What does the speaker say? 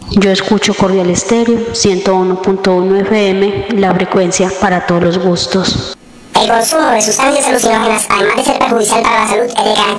Yo escucho Cordial Estéreo 101.1 FM, la frecuencia para todos los gustos. El consumo de sustancias alucinógenas, además de ser perjudicial para la salud, es de carácter